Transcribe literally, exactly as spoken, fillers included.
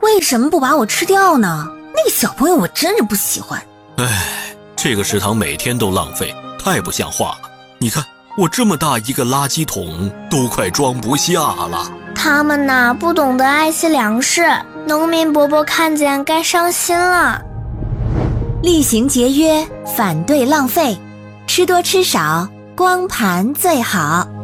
为什么不把我吃掉呢？那个小朋友我真是不喜欢。 唉，这个食堂每天都浪费，太不像话了。你看我这么大一个垃圾桶都快装不下了。 他们呐不懂得爱惜粮食，农民伯伯看见该伤心了。 厉行节约，反对浪费，吃多吃少，光盘最好。